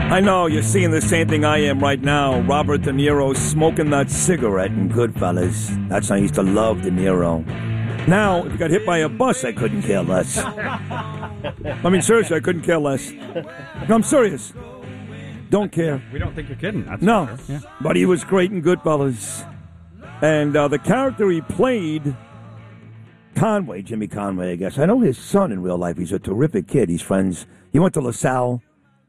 I know, you're seeing the same thing I am right now. Robert De Niro smoking that cigarette in Goodfellas. That's how I used to love De Niro. Now, if you got hit by a bus, I couldn't care less. I mean, seriously, I couldn't care less. No, I'm serious. Don't care. We don't think you're kidding. That's no, for sure. Yeah. But he was great in Goodfellas. And the character he played, Conway, Jimmy Conway, I guess. I know his son in real life. He's a terrific kid. He's friends. He went to LaSalle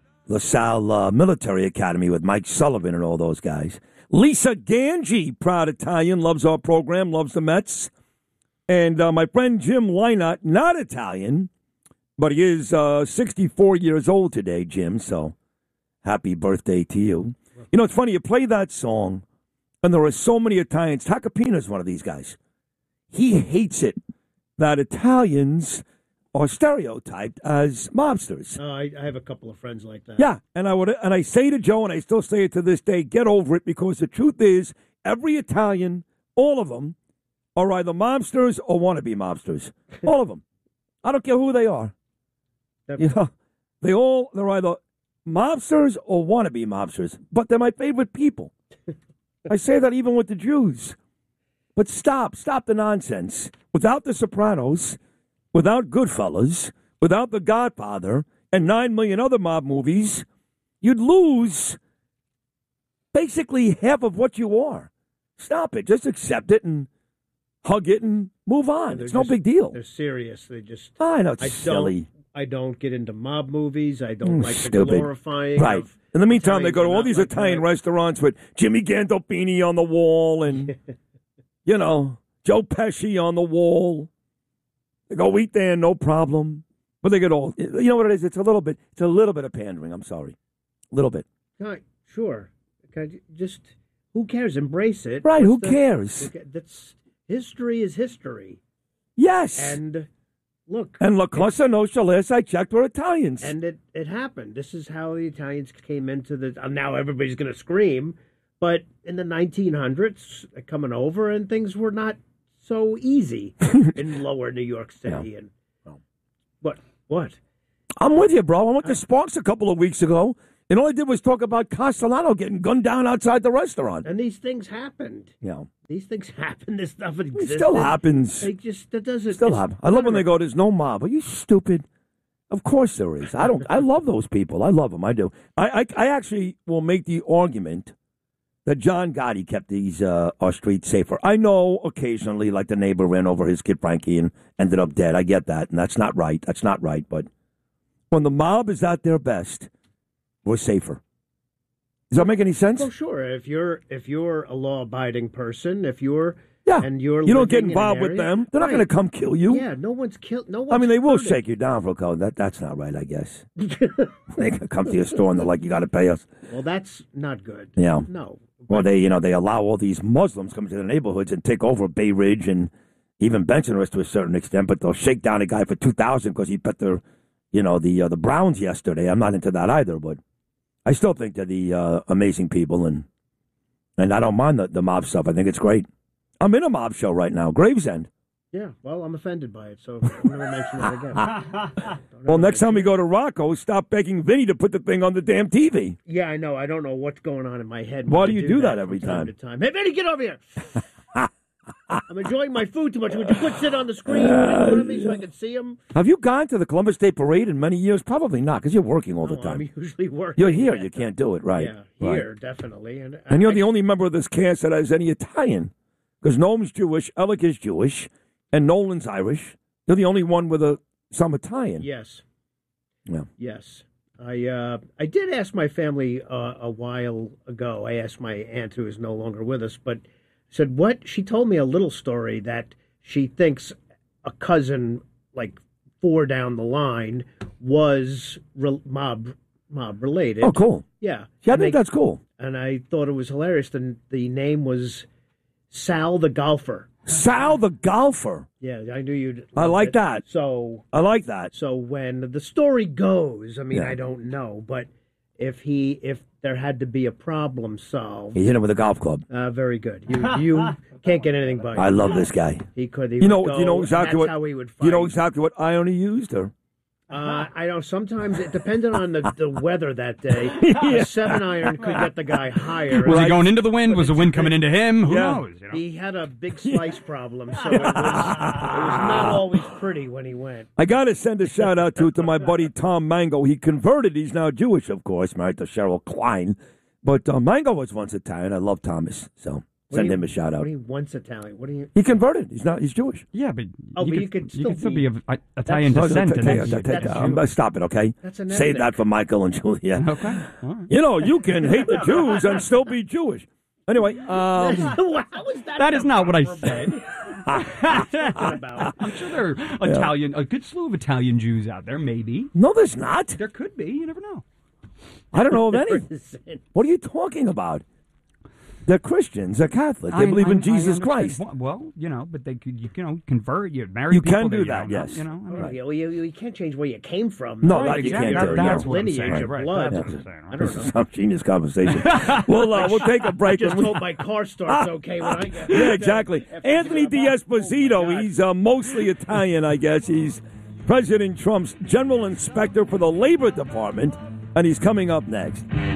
Military Academy with Mike Sullivan and all those guys. Lisa Ganji, proud Italian, loves our program, loves the Mets. And my friend Jim Leinart, not Italian, but he is 64 years old today, Jim, so happy birthday to you. You know, it's funny, you play that song, and there are so many Italians. Tacopina's one of these guys. He hates it that Italians are stereotyped as mobsters. I have a couple of friends like that. Yeah, and I say to Joe, and I still say it to this day, get over it, because the truth is, every Italian, all of them, are either mobsters or wannabe mobsters. All of them. I don't care who they are. You know, they're either mobsters or wannabe mobsters, but they're my favorite people. I say that even with the Jews. But stop the nonsense. Without The Sopranos, without Goodfellas, without The Godfather, and 9 million other mob movies, you'd lose basically half of what you are. Stop it. Just accept it and hug it and move on. It's no big deal. They're serious. They just. I know, it's silly. I don't get into mob movies. I don't like the glorifying. Right. Of in the meantime, they go to all not these like Italian that. restaurants with Jimmy Gandolfini on the wall and, you know, Joe Pesci on the wall. They go eat there, no problem. But they get all, you know what it is? It's a little bit of pandering. I'm sorry. A little bit. Sure. Just, who cares? Embrace it. Right, who cares? History is history. Yes. And look. And La Cosa Nostra, last I checked, were Italians. And it happened. This is how the Italians came into the. Now everybody's going to scream, but in the 1900s, coming over and things were not so easy in lower New York City. Yeah. And what? I'm with you, bro. I went to Sparks a couple of weeks ago, and all I did was talk about Castellano getting gunned down outside the restaurant. And these things happened. Yeah. These things happen. This stuff existed. It still happens. That doesn't. Still happen. I love when they go, there's no mob. Are you stupid? Of course there is. I love those people. I love them. I do. I actually will make the argument that John Gotti kept our streets safer. I know occasionally, like the neighbor ran over his kid Frankie and ended up dead. I get that, and that's not right. That's not right. But when the mob is at their best, we're safer. Does that make any sense? Well, sure. If you're a law-abiding person, and you're you don't get involved with them, they're not going to come kill you. Yeah, no one's killed. No one's. I mean, they will shake you down for a code. That's not right, I guess. They can come to your store and they're like, "You got to pay us." Well, that's not good. Yeah. No. Well, they allow all these Muslims coming to the neighborhoods and take over Bay Ridge and even Bensonhurst to a certain extent, but they'll shake down a guy for $2,000 because he bet the Browns yesterday. I'm not into that either, but I still think they're the amazing people, and I don't mind the mob stuff. I think it's great. I'm in a mob show right now, Gravesend. Yeah, well, I'm offended by it, so I'm never mention it again. Well, next time we go to Rocco, stop begging Vinny to put the thing on the damn TV. Yeah, I know. I don't know what's going on in my head. Why do you do that every time? Hey, Vinny, get over here! I'm enjoying my food too much. Would you quit sit on the screen in front of me so I can see him? Have you gone to the Columbus Day Parade in many years? Probably not, because you're working all the time. I'm usually working. You're here. You can't do it, right? Yeah, here, definitely. And you're the only member of this cast that has any Italian, because Noam's Jewish, Alec is Jewish, and Nolan's Irish. You're the only one with some Italian. Yes. Yeah. Yes. I did ask my family a while ago. I asked my aunt, who is no longer with us, but said what? She told me a little story that she thinks a cousin, like 4 down the line, was mob related. Oh, cool. Yeah. I think that's cool. And I thought it was hilarious. The name was Sal the Golfer. Sal the Golfer. Yeah, I knew you'd. I like that. So I like that. So when the story goes, I mean, I don't know, but if there had to be a problem solved, he hit him with a golf club. Very good. You can't get anything by. I love this guy. He could. You know exactly what. That's how he would fight. You know exactly what irony used her. I don't. Sometimes it depended on the weather that day. A 7-iron could get the guy higher. Was he going into the wind? Was the wind coming into him? Who knows? You know? He had a big slice problem, so it was not always pretty when he went. I got to send a shout out to my buddy Tom Mango. He converted. He's now Jewish, of course, married to Cheryl Klein. But Mango was once Italian. I love Thomas, so send him a shout out. What do you once Italian? What do you? He converted. He's Jewish. Yeah, but you could still be of Italian descent. Stop it, okay? That's an Save ethnic. that for Michael and Julia. Okay. All right. You know, you can hate the Jews and still be Jewish. Anyway, How is that? That is not what I said. About? I'm sure there are a good slew of Italian Jews out there, maybe. no, there's not. There could be. You never know. I don't know of any. What are you talking about? They're Christians. They're Catholic. They believe in Jesus Christ. Well, but they could, convert. You marry. You people can do that. that, yes. I mean, You can't change where you came from. No, though. that you can't do. That's No. what I'm Lineage saying. of Right, blood. that's what I'm saying. I This don't is know. some genius conversation. We'll take a break. I just when we- hope my car starts okay when I get. Yeah, exactly. Anthony D'Esposito, he's mostly Italian, I guess. He's President Trump's general inspector for the Labor Department, and he's coming up next.